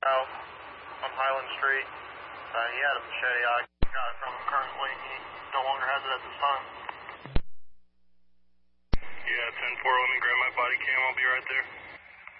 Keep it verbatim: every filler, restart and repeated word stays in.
south on Highland Street. Uh, he had a machete. I got it from him currently. He no longer has it at this time. Yeah, ten four, let me grab my body cam. I'll be right there.